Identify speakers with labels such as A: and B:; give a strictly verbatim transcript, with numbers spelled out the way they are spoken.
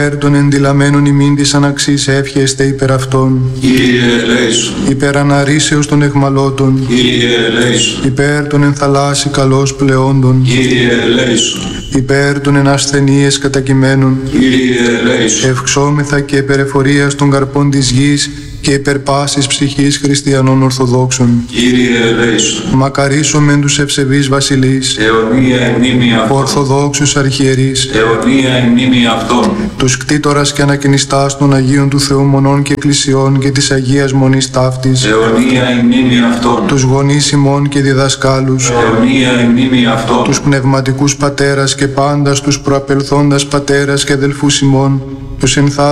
A: Υπέρ των ενδυλαμένων ημίν της αναξής εύχεστε υπέρ αυτών.
B: Κύριε ελέησον.
A: Υπέρ αναρρήσεως των αιχμαλώτων.
B: Κύριε ελέησον.
A: Υπέρ των ενθαλάσσι καλώς πλεόντων.
B: Κύριε ελέησον.
A: Υπέρ των εν ασθενείες κατακειμένων.
B: Κύριε ελέησον.
A: Ευξόμεθα και υπέρ εφορίας των καρπών της γης και υπέρ πάσης ψυχής χριστιανών Ορθοδόξων.
B: Κύριε ελέησον.
A: Μακαρίσομεν τους ευσεβείς βασιλείς,
B: αιωνία εν μνήμη αυτών.
A: Ορθοδόξους αρχιερείς,
B: αιωνία εν μνήμη αυτών.
A: τους κτήτορας και ανακαινιστάς των Αγίων του Θεού Μονών και Εκκλησιών και της Αγίας Μονής Ταύτης,
B: αιωνία εν μνήμη αυτών.
A: τους γονείς ημών και διδασκάλους,
B: αιωνία εν μνήμη αυτών.
A: τους πνευματικούς πατέρας και πάντας τους προαπελθόντας πατέρας και αδελφούς ημών, τους ενθά